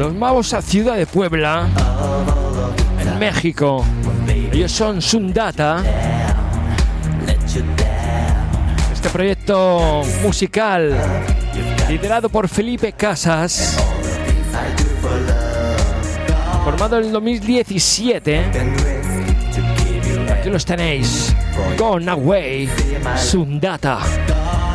Nos vamos a Ciudad de Puebla, en México. Ellos son Sundata. Este proyecto musical liderado por Felipe Casas, formado en el 2017. Aquí los tenéis. Gone Away, Sundata.